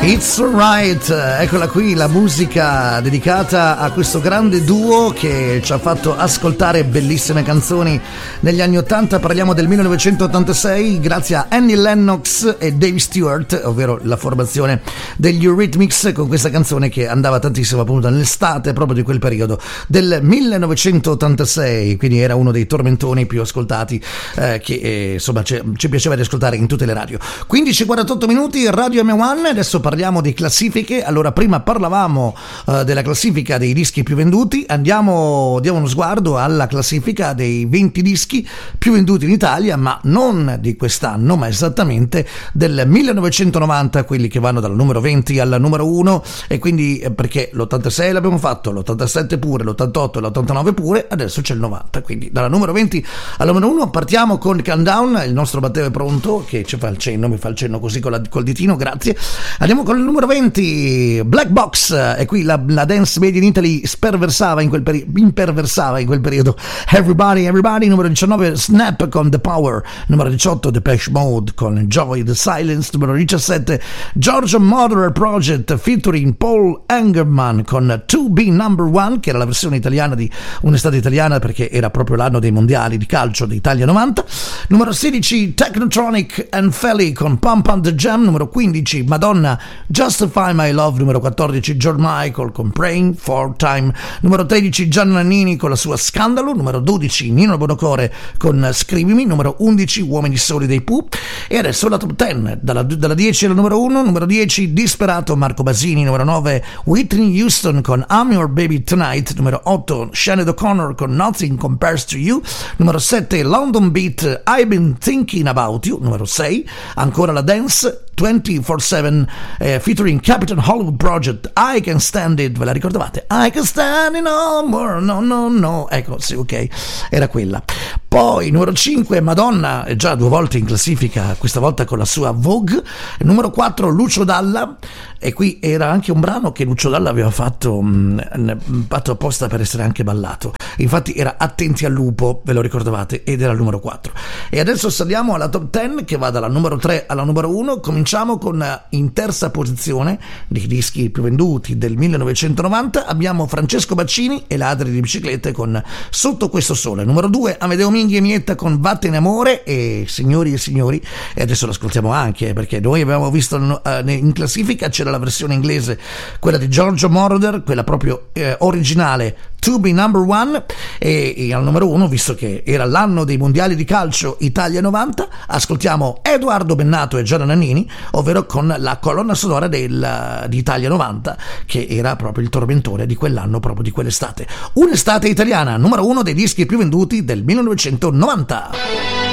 It's Alright, eccola qui la musica dedicata a questo grande duo che ci ha fatto ascoltare bellissime canzoni negli anni 80. Parliamo del 1986 grazie a Annie Lennox e Dave Stewart, ovvero la formazione degli Eurythmics, con questa canzone che andava tantissimo appunto nell'estate proprio di quel periodo del 1986, quindi era uno dei tormentoni più ascoltati che insomma ci piaceva di ascoltare in tutte le radio. 15:48 minuti, Radio M1, adesso parliamo di classifiche. Allora, prima parlavamo della classifica dei dischi più venduti, diamo uno sguardo alla classifica dei 20 dischi più venduti in Italia, ma non di quest'anno, ma esattamente del 1990, quelli che vanno dal numero 20 al numero 1, e quindi perché l'86 l'abbiamo fatto, l'87 pure, l'88 e l'89 pure, adesso c'è il 90, quindi dalla numero 20 al numero 1 partiamo con Countdown. Il nostro Matteo è pronto, che ci fa il cenno, mi fa il cenno così col ditino, grazie. Andiamo con il numero 20, Black Box, e qui la dance made in Italy imperversava in quel periodo. Everybody. Numero 19, Snap con The Power. Numero 18, Depeche Mode con Joy the Silence. Numero 17, Georgia Moroder Project featuring Paul Angerman con To Be Number One, che era la versione italiana di un'estate italiana, perché era proprio l'anno dei mondiali di calcio d'Italia 90. Numero 16, Technotronic and Felly con Pump and the Jam. Numero 15, Madonna, Justify My Love. Numero 14, George Michael con Praying for Time. Numero 13, Gianni Nannini con la sua Scandalo. Numero 12, Nino Bonocore con Scrivimi. Numero 11, Uomini Soli dei Pooh. E adesso la top 10, dalla 10 alla numero 1. Numero 10, Disperato, Marco Basini. Numero 9, Whitney Houston con I'm Your Baby Tonight. Numero 8, Sinead O'Connor con Nothing Compares to You. Numero 7, London Beat, I've Been Thinking About You. Numero 6, ancora la dance, 24/7 featuring Captain Hollywood Project, I Can Stand It. Ve la ricordavate? I Can Stand It No More, no. Ecco, sì, ok, era quella. Poi numero 5, Madonna, già 2 volte in classifica, questa volta con la sua Vogue. Numero 4, Lucio Dalla, e qui era anche un brano che Lucio Dalla aveva fatto apposta per essere anche ballato, infatti era Attenti al lupo, ve lo ricordavate, ed era il numero 4. E adesso saliamo alla top 10 che va dalla numero 3 alla numero 1. Cominciamo con, in terza posizione dei dischi più venduti del 1990, abbiamo Francesco Baccini e Ladri di biciclette con Sotto questo sole. Numero 2, Amedeo Minghi e Mietta con Vattene amore. E signori, e adesso l'ascoltiamo anche perché noi abbiamo visto in classifica c'era la versione inglese, quella di Giorgio Moroder, quella proprio originale, To Be Number One, e al numero 1, visto che era l'anno dei mondiali di calcio Italia 90, ascoltiamo Edoardo Bennato e Gianna Nannini, ovvero con la colonna sonora di Italia 90, che era proprio il tormentone di quell'anno, proprio di quell'estate. Un'estate italiana, numero 1 dei dischi più venduti del 1990.